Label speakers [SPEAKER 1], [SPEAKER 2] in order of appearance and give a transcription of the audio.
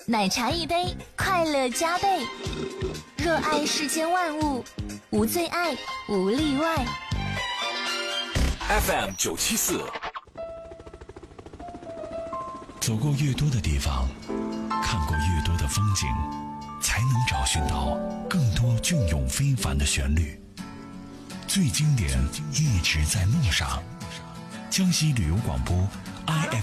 [SPEAKER 1] 奶茶一杯，快乐加倍。热爱世间万物，无最爱，无例外。
[SPEAKER 2] FM 974，
[SPEAKER 3] 走过越多的地方，看过越多的风景，才能找寻到更多隽永非凡的旋律。最经典一直在路上。江西旅游广播 IF